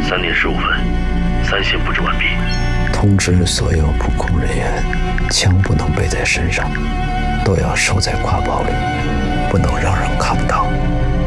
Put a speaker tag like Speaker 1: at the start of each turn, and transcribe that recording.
Speaker 1: 3点15分，3线布置完毕。
Speaker 2: 通知所有布控人员，枪不能背在身上，都要收在挎包里，不能让人看到。